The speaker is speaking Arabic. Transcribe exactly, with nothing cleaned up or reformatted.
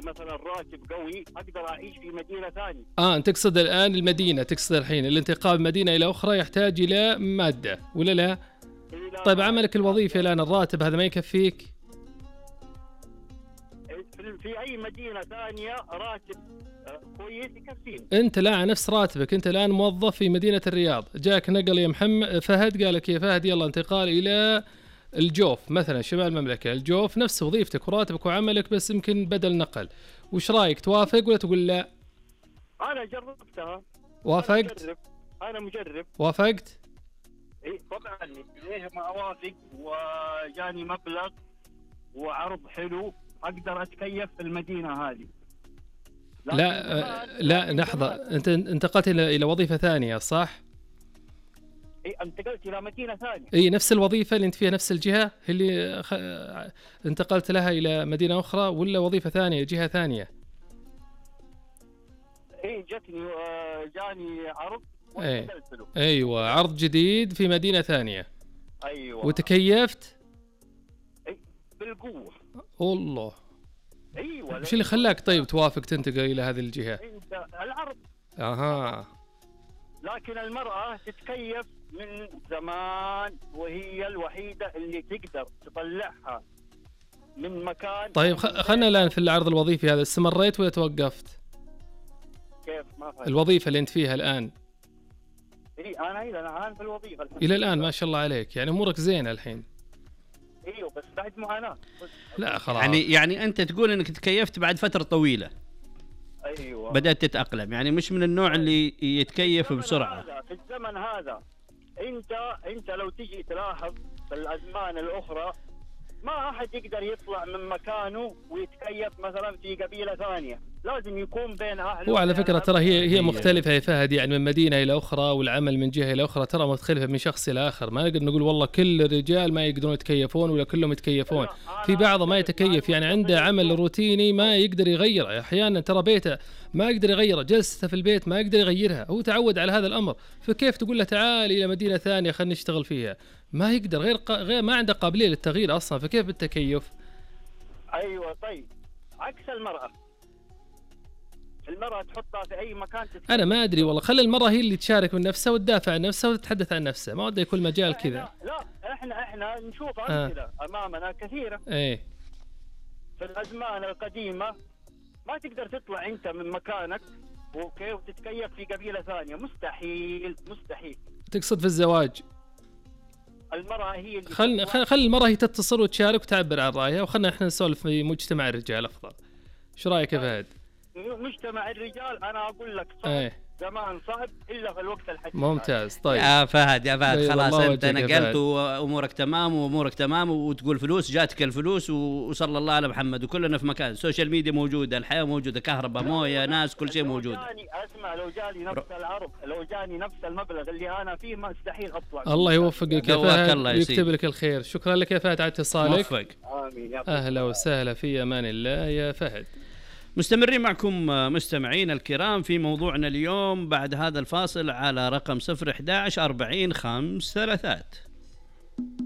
مثلا راتب قوي اقدر اعيش في مدينه ثانيه. اه انت تقصد الان المدينه، تقصد الحين الانتقال من مدينه الى اخرى يحتاج الى ماده ولا لا؟ طيب عملك الوظيفي الان الراتب هذا ما يكفيك؟ في اي مدينه ثانيه راتب كويس يكفيني. انت لا نفس راتبك، انت الان موظف في مدينه الرياض، جاك نقل يا محمد فهد قال لك يا فهد يلا انتقال الى الجوف مثلا شمال المملكه، الجوف نفس وظيفتك وراتبك وعملك بس يمكن بدل نقل، وش رايك توافق ولا تقول لا؟ انا جربتها. وافقت؟ أنا, انا مجرب. وافقت؟ اي طبعا ليه ما اوافق، وجاني مبلغ وعرض حلو اقدر اتكيف في المدينه هذه. لا لا لحظه، انت انتقلت الى الى وظيفه ثانيه صح؟ اي انتقلت الى مدينه ثانيه. اي نفس الوظيفه اللي انت فيها نفس الجهه اللي خ... انتقلت لها الى مدينه اخرى ولا وظيفه ثانيه جهه ثانيه؟ اي جتني جاني عرض اي ايوه عرض جديد في مدينه ثانيه. ايوه وتكيفت؟ اي بالقوه والله. ايوه وش اللي خلاك طيب توافق تنتقل الى هذه الجهه؟ العرض. اها. لكن المراه تتكيف من زمان وهي الوحيده اللي تقدر تطلعها من مكان. طيب خلنا الان في العرض الوظيفي هذا، استمريت ولا توقفت؟ كيف ما فهمت؟ الوظيفه اللي انت فيها الان. اي انا الى الان في الوظيفه الحين. الى الان ما شاء الله عليك، يعني امورك زينه الحين. ايوه بس بعد معاناه. لا خلاص. يعني يعني انت تقول انك تكيفت بعد فتره طويله. ايوه بدات تتاقلم، يعني مش من النوع اللي يتكيف بسرعه. في الزمن هذا انت انت لو تجي تلاحظ في الازمان الاخرى ما احد يقدر يطلع من مكانه ويتكيف مثلا في قبيله ثانيه، لازم يكون بين اهله. وعلى فكره ترى هي هي مختلفه يا فهد، يعني من مدينه الى اخرى والعمل من جهه الى اخرى ترى مختلفه من شخص الى اخر، ما نقدر نقول والله كل الرجال ما يقدرون يتكيفون ولا كلهم يتكيفون، في بعضهم ما يتكيف، يعني عنده عمل روتيني ما يقدر يغيره، احيانا ترى بيته ما يقدر يغيره، جلسته في البيت ما يقدر يغيرها، هو تعود على هذا الامر، فكيف تقول له تعال الى مدينه ثانيه خلينا نشتغل فيها؟ ما يقدر، غير ق... غير ما عنده قابليه للتغيير اصلا، فكيف بالتكيف؟ ايوه طيب عكس المراه، المرأة تحطها في أي مكان تتكلم. أنا ما أدري والله، خلي المرأة هي اللي تشارك من نفسها وتدافع عن نفسها وتتحدث عن نفسها، ما ودي يكون مجال كذا. لا إحنا إحنا نشوف أمثلة آه. أمامنا كثيرة. إيه. في الأزمان القديمة ما تقدر تطلع أنت من مكانك أوكي وتتكيف في قبيلة ثانية، مستحيل مستحيل. تقصد في الزواج؟ المرأة هي اللي خل خل, خل المرأة هي تتصل وتشارك وتعبر عن رأيها، وخلنا إحنا نسولف في مجتمع الرجال أفضل. شو رأيك يا فهد؟ مجتمع الرجال أنا أقول لك صعب. ايه. زمان صعب إلا في الوقت الحديث. ممتاز. طيب يا فهد يا فهد طيب خلاص أنت نقلت وأمورك تمام وأمورك تمام وتقول فلوس، جاتك الفلوس وصلى الله على محمد، وكلنا في مكان، السوشيال ميديا موجودة، الحياة موجودة، كهرباء موية ناس كل شيء موجود. لو جاني أسمع لو جاني نفس العرض، لو جاني نفس المبلغ اللي أنا فيه ما استحيل أطلع. الله يوفقك يا فهد ويكتب لك الخير. شكرا لك يا فهد على اتصالك. موفق. آمين. أهلا وسهلا، في أمان الله يا فهد. مستمرين معكم مستمعين الكرام في موضوعنا اليوم بعد هذا الفاصل على رقم صفر إحدى عشر أربعين خمس ثلاثات.